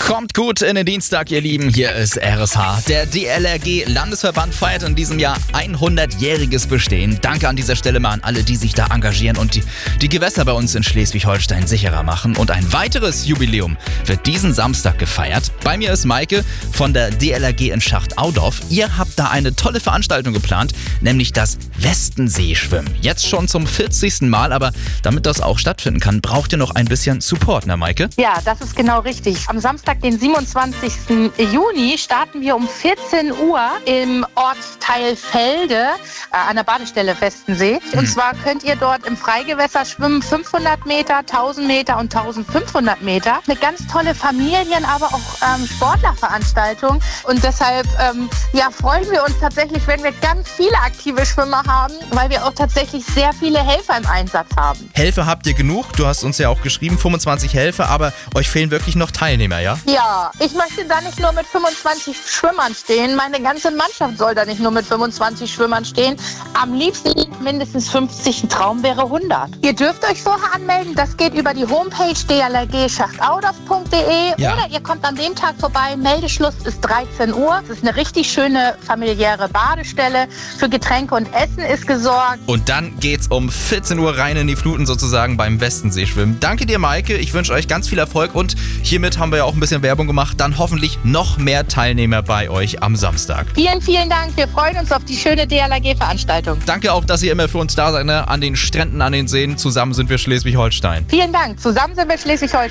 Kommt gut in den Dienstag, ihr Lieben. Hier ist RSH. Der DLRG-Landesverband feiert in diesem Jahr 100-jähriges Bestehen. Danke an dieser Stelle mal an alle, die sich da engagieren und die Gewässer bei uns in Schleswig-Holstein sicherer machen. Und ein weiteres Jubiläum wird diesen Samstag gefeiert. Bei mir ist Maike von der DLRG in Schacht-Audorf. Ihr habt da eine tolle Veranstaltung geplant, nämlich das Westensee-Schwimmen. Jetzt schon zum 40. Mal, aber damit das auch stattfinden kann, braucht ihr noch ein bisschen Support, ne Maike? Ja, das ist genau richtig. Am Samstag, den 27. Juni, starten wir um 14 Uhr im Ortsteil Felde an der Badestelle Westensee. Und zwar könnt ihr dort im Freigewässer schwimmen, 500 Meter, 1000 Meter und 1500 Meter. Eine ganz tolle Familien-, aber auch Sportlerveranstaltung. Und deshalb freuen wir uns tatsächlich, wenn wir ganz viele aktive Schwimmer haben, weil wir auch tatsächlich sehr viele Helfer im Einsatz haben. Helfer habt ihr genug? Du hast uns ja auch geschrieben, 25 Helfer, aber euch fehlen wirklich noch Teilnehmer, ja? Ja, ich möchte da nicht nur mit 25 Schwimmern stehen. Meine ganze Mannschaft soll da nicht nur mit 25 Schwimmern stehen. Am liebsten mindestens 50, ein Traum wäre 100. Ihr dürft euch vorher anmelden. Das geht über die Homepage dlrg-schachtaudorf.de oder ihr kommt an dem Tag vorbei. Meldeschluss ist 13 Uhr. Es ist eine richtig schöne familiäre Badestelle. Für Getränke und Essen ist gesorgt. Und dann geht's um 14 Uhr rein in die Fluten sozusagen beim Westensee-Schwimmen. Danke dir, Maike. Ich wünsche euch ganz viel Erfolg und hiermit haben wir ja auch ein bisschen Werbung gemacht. Dann hoffentlich noch mehr Teilnehmer bei euch am Samstag. Vielen, vielen Dank. Wir freuen uns auf die schöne DLRG-Veranstaltung. Danke auch, dass ihr immer für uns da seid, ne? An den Stränden, an den Seen. Zusammen sind wir Schleswig-Holstein. Vielen Dank. Zusammen sind wir Schleswig-Holstein.